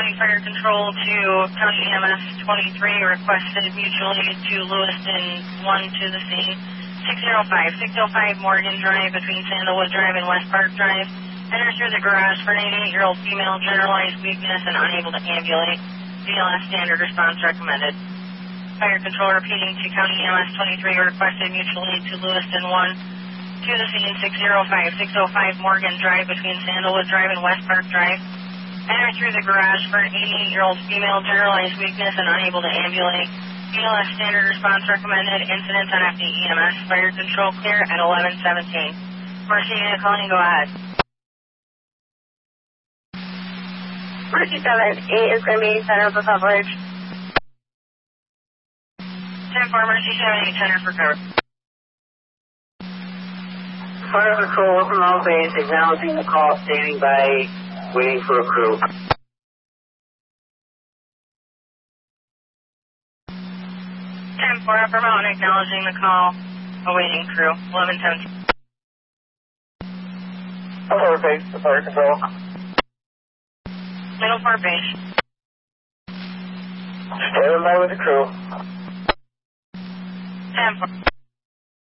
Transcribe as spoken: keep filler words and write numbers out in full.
County Fire Control to County E M S twenty-three, requested mutual aid to Lewiston one to the scene. six oh five, six oh five Morgan Drive between Sandalwood Drive and West Park Drive. Enter through the garage for an eighty-eight-year-old female, generalized weakness and unable to ambulate. B L S standard response recommended. Fire Control repeating to County E M S twenty-three, requested mutual aid to Lewiston one to the scene. six oh five, six oh five Morgan Drive between Sandalwood Drive and West Park Drive. Enter through the garage for an eighty-eight-year-old female, generalized weakness and unable to ambulate. B L S standard response recommended. Incident on F D E M S. Fire Control clear at eleven seventeen. Mercy unit calling, go ahead. Mercy seven eight is going to be center for coverage. ten four, Mercy seven eight, center for coverage. Fire Control from all base, acknowledging the call, standing by, waiting for a crew. ten four, Upper Mountain, acknowledging the call, awaiting crew, eleven seventeen. Hello, base, the Fire Control. Middle Fort Base. Standing by with the crew. ten four.